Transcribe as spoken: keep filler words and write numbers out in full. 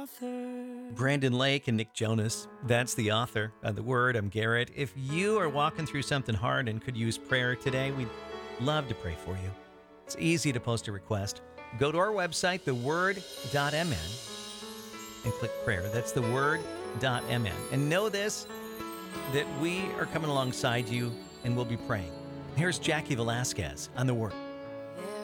Brandon Lake and Nick Jonas, that's the author of The Word. I'm Garrett. If you are walking through something hard and could use prayer today, we'd love to pray for you. It's easy to post a request. Go to our website, the word dot m n, and click prayer. That's the word dot m n. And know this, that we are coming alongside you and we'll be praying. Here's Jackie Velasquez on The Word.